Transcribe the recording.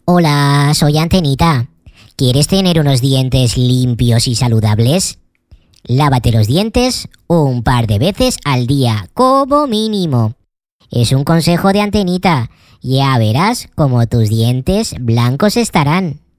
Hola, soy Antenita. ¿Quieres tener unos dientes limpios y saludables? Lávate los dientes un par de veces al día, como mínimo. Es un consejo de Antenita. Ya verás cómo tus dientes blancos estarán.